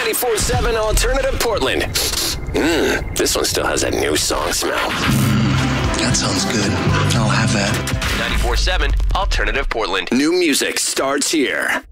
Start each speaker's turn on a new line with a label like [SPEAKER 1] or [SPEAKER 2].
[SPEAKER 1] 94.7 Alternative Portland. This one still has that new song smell.
[SPEAKER 2] That sounds good. I'll have that.
[SPEAKER 1] 94.7 Alternative Portland. New music starts here.